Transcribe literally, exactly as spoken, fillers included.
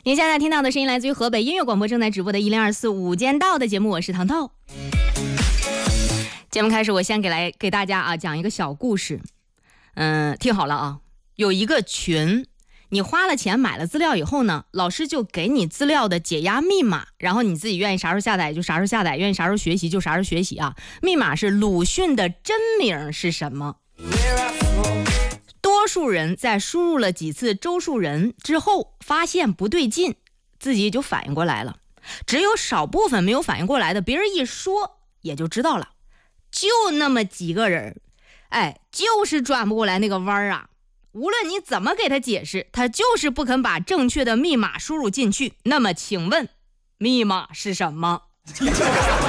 您现在听到的声音来自于河北音乐广播正在直播的一零二四午间道的节目，我是糖豆。节目开始，我先给来给大家啊讲一个小故事。嗯，听好了啊，有一个群，你花了钱买了资料以后呢，老师就给你资料的解压密码，然后你自己愿意啥时候下载就啥时候下载，愿意啥时候学习就啥时候学习啊。密码是鲁迅的真名是什么？多数人在输入了几次周树人之后发现不对劲，自己就反应过来了。只有少部分没有反应过来的，别人一说也就知道了。就那么几个人，哎，就是转不过来那个弯儿啊。无论你怎么给他解释，他就是不肯把正确的密码输入进去。那么请问密码是什么？